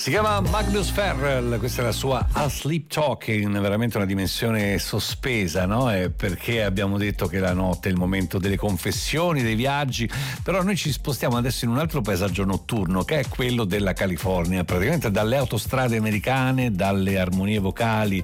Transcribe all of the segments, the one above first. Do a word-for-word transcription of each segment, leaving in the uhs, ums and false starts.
Si chiama Magnus Ferrell, questa è la sua A Sleep Talking, veramente una dimensione sospesa, no? È perché abbiamo detto che la notte è il momento delle confessioni, dei viaggi, però noi ci spostiamo adesso in un altro paesaggio notturno che è quello della California, praticamente dalle autostrade americane, dalle armonie vocali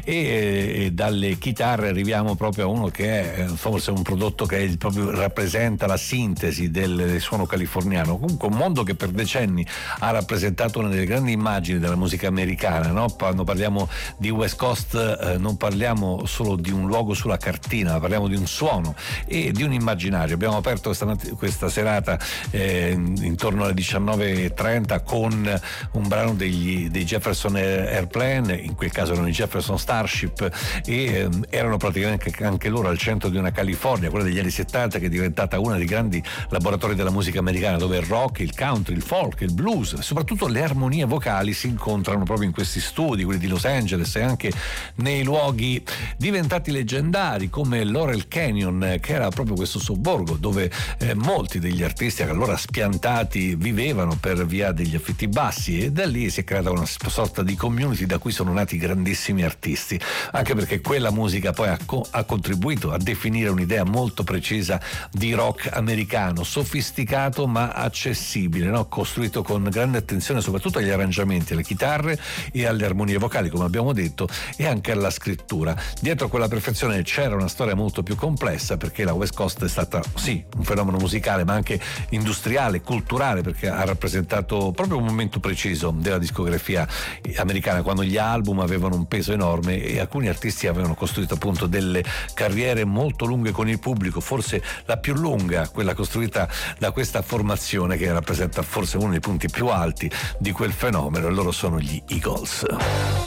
e, e dalle chitarre arriviamo proprio a uno che è forse un prodotto che è, proprio rappresenta la sintesi del, del suono californiano, comunque un mondo che per decenni ha rappresentato una delle grandi immagini della musica americana, no? Quando parliamo di West Coast eh, non parliamo solo di un luogo sulla cartina, ma parliamo di un suono e di un immaginario. Abbiamo aperto questa, questa serata eh, intorno alle diciannove e trenta con un brano degli, dei Jefferson Airplane, in quel caso erano i Jefferson Starship, e eh, erano praticamente anche loro al centro di una California, quella degli anni settanta, che è diventata uno dei grandi laboratori della musica americana, dove il rock, il country, il folk, il blues, soprattutto le armonie vocali si incontrano proprio in questi studi, quelli di Los Angeles, e anche nei luoghi diventati leggendari come Laurel Canyon, che era proprio questo sobborgo dove eh, molti degli artisti allora spiantati vivevano per via degli affitti bassi, e da lì si è creata una sorta di community da cui sono nati grandissimi artisti, anche perché quella musica poi ha, co- ha contribuito a definire un'idea molto precisa di rock americano, sofisticato ma accessibile, no? Costruito con grande attenzione soprattutto agli arrangiamenti, alle chitarre e alle armonie vocali, come abbiamo detto, e anche alla scrittura. Dietro a quella perfezione c'era una storia molto più complessa, perché la West Coast è stata sì un fenomeno musicale ma anche industriale, culturale, perché ha rappresentato proprio un momento preciso della discografia americana, quando gli album avevano un peso enorme e alcuni artisti avevano costruito appunto delle carriere molto lunghe con il pubblico, forse la più lunga, quella costruita da questa formazione che rappresenta forse uno dei punti più alti di quel fenomeno, e loro sono gli Eagles.